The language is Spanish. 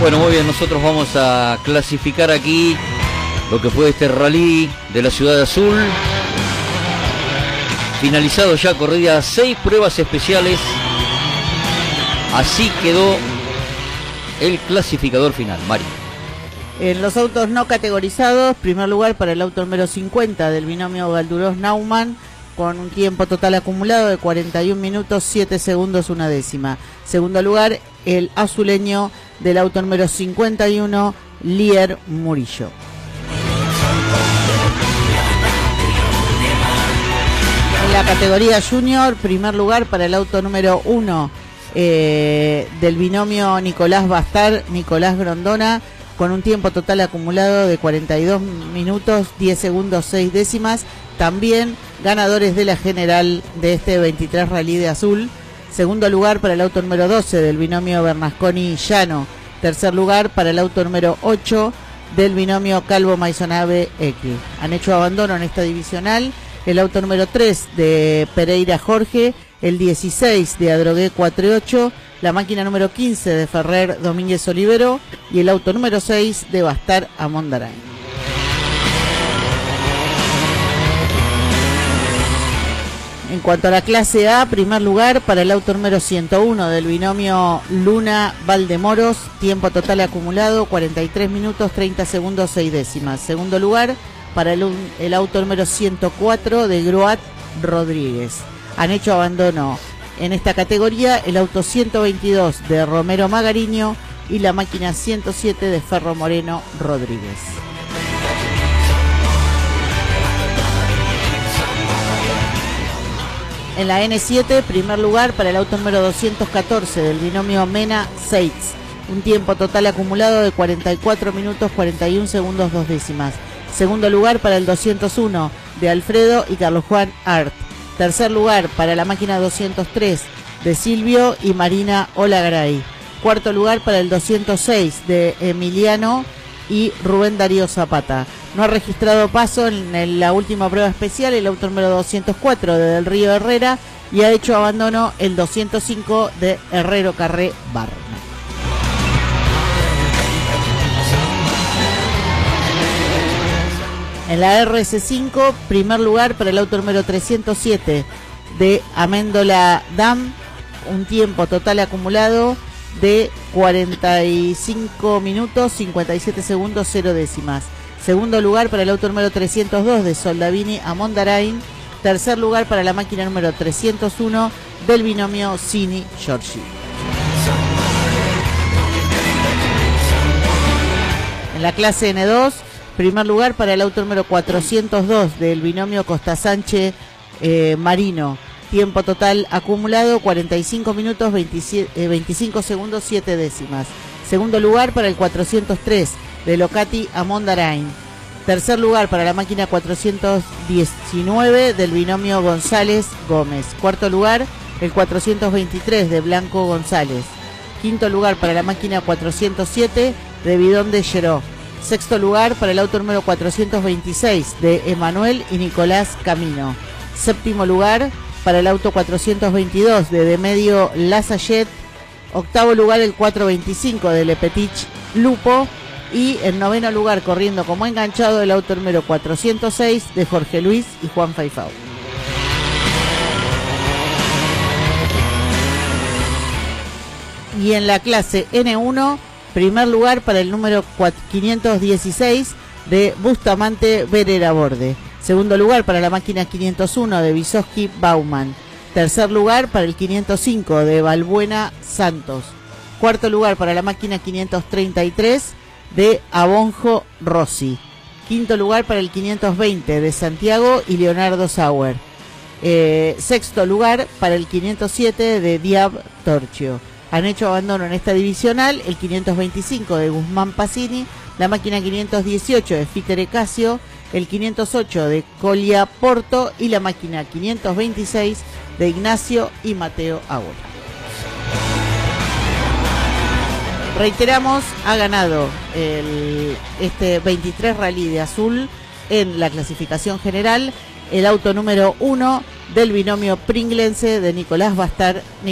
Bueno, muy bien, nosotros vamos a clasificar aquí lo que fue este rally de la Ciudad Azul. Finalizado ya, corridas 6 pruebas especiales. Así quedó el clasificador final, Mari. En los autos no categorizados, primer lugar para el auto número 50 del binomio Galduros-Naumann, con un tiempo total acumulado de 41 minutos 7 segundos 1 décima. Segundo lugar, el azuleño del auto número 51, Lier Murillo. En la categoría junior, primer lugar para el auto número 1 del binomio Nicolás Bastar, Nicolás Grondona, con un tiempo total acumulado de 42 minutos 10 segundos 6 décimas. También ganadores de la general de este 23 Rally de Azul. Segundo lugar para el auto número 12 del binomio Bernasconi Llano. Tercer lugar para el auto número 8 del binomio Calvo Maisonave X. Han hecho abandono en esta divisional el auto número 3 de Pereira Jorge, el 16 de Adrogué 48, la máquina número 15 de Ferrer Domínguez Olivero y el auto número 6 de Bastar Amondaray. En cuanto a la clase A, primer lugar para el auto número 101 del binomio Luna Valdemoros, tiempo total acumulado 43 minutos 30 segundos 6 décimas. Segundo lugar para el auto número 104 de Groat Rodríguez. Han hecho abandono en esta categoría el auto 122 de Romero Magariño y la máquina 107 de Ferro Moreno Rodríguez. En la N7, primer lugar para el auto número 214 del binomio Mena Seitz. Un tiempo total acumulado de 44 minutos 41 segundos 2 décimas. Segundo lugar para el 201 de Alfredo y Carlos Juan Art. Tercer lugar para la máquina 203 de Silvio y Marina Olagaray. Cuarto lugar para el 206 de Emiliano y Rubén Darío Zapata. No ha registrado paso en la última prueba especial el auto número 204 de Del Río Herrera y ha hecho abandono el 205 de Herrero Carré Barna. En la RC5, primer lugar para el auto número 307 de Améndola Dam, un tiempo total acumulado de 45 minutos 57 segundos 0 décimas. Segundo lugar para el auto número 302 de Soldavini Amondarain. Tercer lugar para la máquina número 301 del binomio Cini Giorgi. En la clase N2, primer lugar para el auto número 402 del binomio Costa Sánchez Marino. Tiempo total acumulado 45 minutos 25 segundos 7 décimas. Segundo lugar para el 403 de Locati Amondarain. Tercer lugar para la máquina 419 del binomio González Gómez. Cuarto lugar el 423 de Blanco González. Quinto lugar para la máquina 407 de Bidón de Geró. Sexto lugar para el auto número 426 de Emanuel y Nicolás Camino. Séptimo lugar para el auto 422 de Demedio Lazayet. Octavo lugar el 425 de Le Petit Lupo. Y en noveno lugar, corriendo como enganchado, el auto número 406 de Jorge Luis y Juan Faifau. Y en la clase N1, primer lugar para el número 516 de Bustamante Verera Borde. Segundo lugar para la máquina 501 de Vysotsky Bauman. Tercer lugar para el 505 de Balbuena Santos. Cuarto lugar para la máquina 533 de Abonjo Rossi. Quinto lugar para el 520 de Santiago y Leonardo Sauer. Sexto lugar para el 507 de Diab Torchio. Han hecho abandono en esta divisional el 525 de Guzmán Pacini, la máquina 518 de Fitere Casio, el 508 de Colia Porto y la máquina 526 de Ignacio y Mateo Agora. Reiteramos, ha ganado este 23 Rally de Azul en la clasificación general el auto número 1 del binomio pringlense de Nicolás Bastar.